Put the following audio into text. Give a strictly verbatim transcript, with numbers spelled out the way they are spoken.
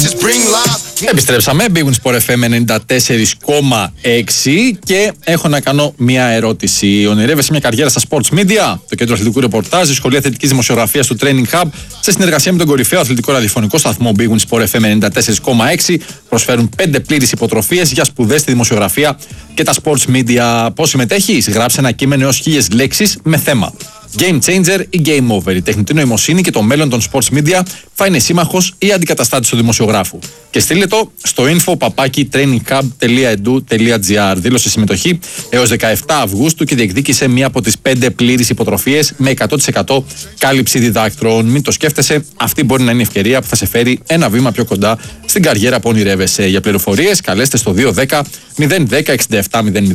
Επιστρέψαμε, Big Win Sport εφ εμ ενενήντα τέσσερα κόμμα έξι και έχω να κάνω μια ερώτηση. Ονειρεύεσαι μια καριέρα στα sports media? Το κέντρο αθλητικού ρεπορτάζ, η σχολή αθλητικής δημοσιογραφίας του Training Hub, σε συνεργασία με τον κορυφαίο αθλητικό ραδιοφωνικό σταθμό Big Win Sport εφ εμ ενενήντα τέσσερα κόμμα έξι, προσφέρουν πέντε πλήρεις υποτροφίες για σπουδές στη δημοσιογραφία και τα sports media. Πώς συμμετέχεις? Γράψε ένα κείμενο έως χίλιες λέξεις με θέμα Game Changer ή Game Over. Η τεχνητή νοημοσύνη και το μέλλον των sports media θα είναι σύμμαχος ή αντικαταστάτης του δημοσιογράφου. Και στείλε το στο info παπάκι traininghub τελεία edu τελεία gr. Δήλωσε συμμετοχή έως δεκαεφτά Αυγούστου και διεκδίκησε μία από τις πέντε πλήρεις υποτροφίες με εκατό τοις εκατό κάλυψη διδάκτρων. Μην το σκέφτεσαι, αυτή μπορεί να είναι η ευκαιρία που θα σε φέρει ένα βήμα πιο κοντά στην καριέρα που ονειρεύεσαι. Για πληροφορίες καλέστε στο δύο ένα μηδέν μηδέν εξήντα επτά μηδέν μηδέν.